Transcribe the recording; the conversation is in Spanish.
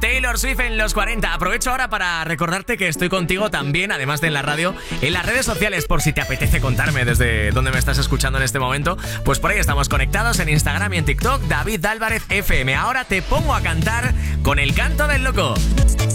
Taylor Swift en los 40. Aprovecho ahora para recordarte que estoy contigo también, además de en la radio, en las redes sociales, por si te apetece contarme desde dónde me estás escuchando en este momento. Pues por ahí estamos conectados en Instagram y en TikTok, David Álvarez FM. Ahora te pongo a cantar con El Canto del Loco.